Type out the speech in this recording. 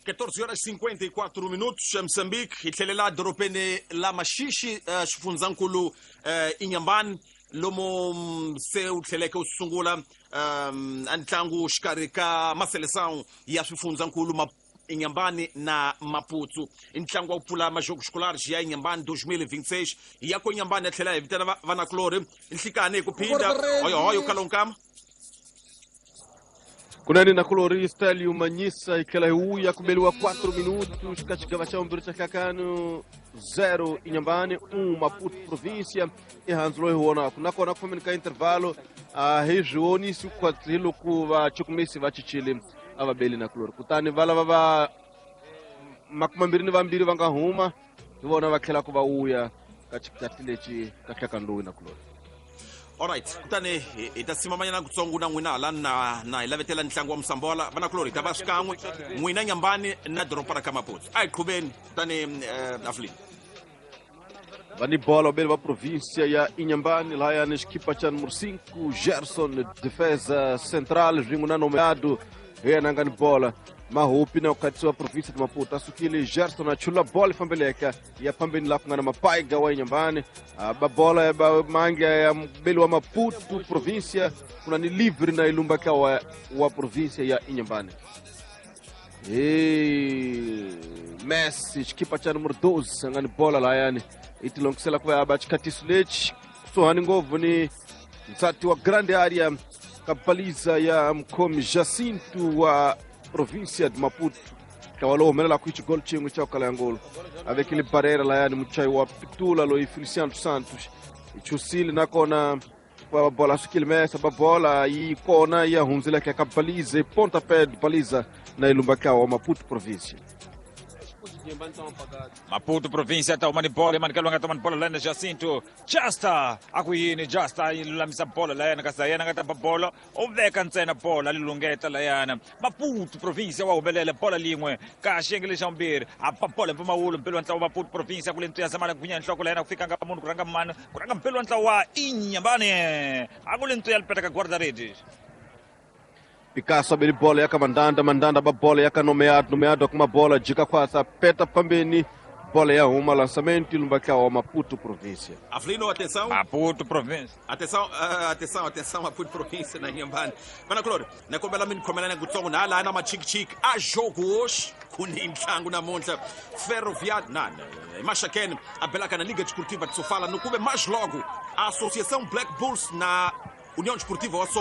14h54 Moçambique itlhelela doropeni la Mashishi xifundzakulu Inhambane lomu se u tlheleke u sungula ntlangu xikarhi ka maseleção ya swifundzakulu Inhambane na Maputo ntlangu wa ku pfula majoko xikolares ya Inhambane 2026 yako Inhambane ya tlhela hi vitana vanakulori nhlikani hi ku phinda hoyo kalonkama kunani na Colori Stélio Manhissa ikela hiuya kubeliwa 4 minutos katika cha mbiri cha kakano 0 Inhambane 1 Maputo província e hanzlo huona kunakona kumenika intervalo hejoni si kwatlilo kuva chukumisi va chichile avabeli na Colori kutani vala vava makumambiri ni vambiri vanga huma vona vakhela kuva uya katika tilechi kakakandoi na Colori. Alright, kutani itasimamanya na kutsongo na n'wina hala na ilavetela ntlangu wa Msambola vanakulori ta va xikan'we n'wina Inhambane na doropa ra ka Maputo a hi qhuveni kutani Aflin vani bola bele va província ya Inhambane lá ya xikipa cha número 5 Gerson defesa central ringo na nomeado nangani bola mahupi na ukati wa província de Maputo asukile Gerson na chula bola fambeleka ya pambeni la kungana mapaiga wa Inhambane ba bola ya ba manga ya bele wa Maputo província kuna ni livre na ilumbaka wa província ya Inhambane Messi equipa cha número 12 ngani bola la yani itilongisela kwa abachikatisulech sohani ngovu ni msati wa grande área kapaliza ya mkomi Jacinto wa província de Maputo kawalo mela ku gol chingu cha kalangolo avec le barreira la yani mchai wa Pitula lo Feliciano Santos ichusili nakona kwa bola sukile mesa ba bola e kona ya hunzila ka kapaliza e pontapé de baliza na ilumbaka wa Maputo província. Maputo província tá uma bola mano kalonga tá uma bola lá na Jacinto Justa akuini Justa ilamisa bola lá na kasayana ngata bola oveka ntsena bola lilungeta la yana Maputo província wa ubelela bola lingwe ka xengele xambiri apa bola mpuma ulo mpelo ntla wa Maputo província kule ntuya samala kunya nhloko la yana kufika nga munhu kuranga mano kuranga mpelo ntla wa Inhambane akule ntuya lipeta ka guarda redes Picasso abeli bola yaka mandanda ba bola yaka nomeado com uma bola dica quase peta pambeni bola ya uma lançamento lumbaka wa Maputo província. Aflino, atenção. Maputo província. Atenção Maputo província na Inhambane. Vanakulori na kombela mini komela na kutsongo na ala na machik a jogo hoje kuni ntlangu namuntlha Ferroviário Mashakene abelaka na Liga Desportiva de Sofala no kube mais logo a Associação Black Bulls na União Desportiva